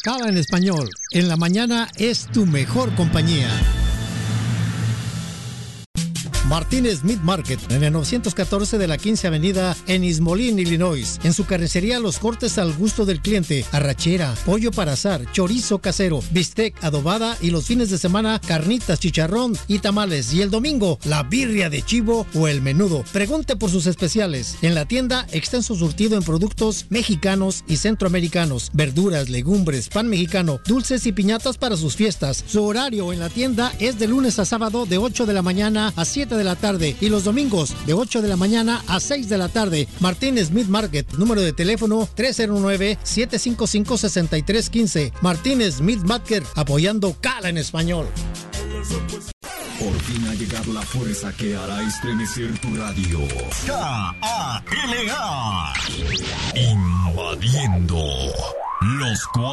Cava en Español. En la mañana es tu mejor compañía. Martínez Meat Market, en el 914 de la 15 Avenida en East Moline, Illinois. En su carnicería, los cortes al gusto del cliente: arrachera, pollo para asar, chorizo casero, bistec, adobada, y los fines de semana, carnitas, chicharrón y tamales. Y el domingo, la birria de chivo o el menudo. Pregunte por sus especiales. En la tienda, extenso surtido en productos mexicanos y centroamericanos, verduras, legumbres, pan mexicano, dulces y piñatas para sus fiestas. Su horario en la tienda es de lunes a sábado de 8 de la mañana a 7 de la tarde y los domingos de 8 de la mañana a 6 de la tarde. Martínez Meat Market, número de teléfono 309-755-6315. Martínez Meat Market, apoyando Cala en Español. Por fin ha llegado la fuerza que hará estremecer tu radio. K-A-L-A. Invadiendo los